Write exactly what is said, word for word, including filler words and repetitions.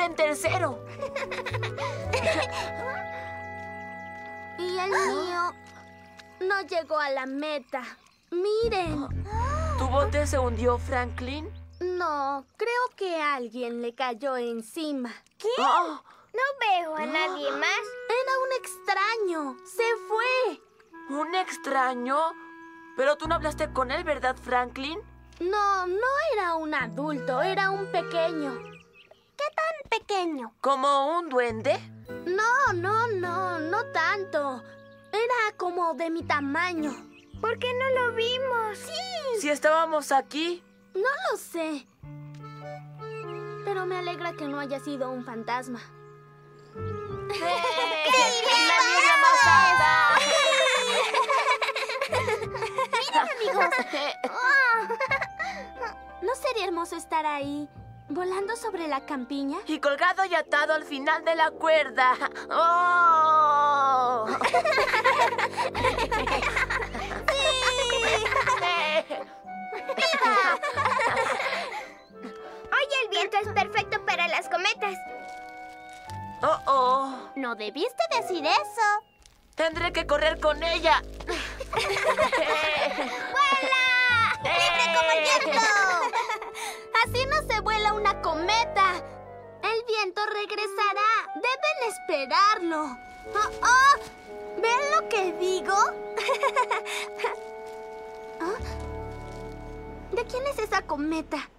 en tercero. Y el mío no llegó a la meta. Miren. ¿Tu bote se hundió, Franklin? No, creo que alguien le cayó encima. ¿Qué? Oh. No veo a nadie más. Era un extraño. Se fue. ¿Un extraño? Pero tú no hablaste con él, ¿verdad, Franklin? No, no era un adulto, era un pequeño. ¿Qué tan pequeño? ¿Como un duende? No, no, no, no tanto. Era como de mi tamaño. ¿Por qué no lo vimos? Sí. Si estábamos aquí. No lo sé. Pero me alegra que no haya sido un fantasma. ¡Eh! ¡La niebla más alta! Miren, amigos. ¿No sería hermoso estar ahí, volando sobre la campiña? Y colgado y atado al final de la cuerda. ¡Oh! Oye, el viento es perfecto para las cometas. ¡Oh, oh! No debiste decir eso. Tendré que correr con ella. ¡Vuela! ¡Libre como el viento! Así no se vuela una cometa. El viento regresará. Deben esperarlo. Oh, oh. ¿Ven lo que digo? ¿Ah? ¿De quién es esa cometa?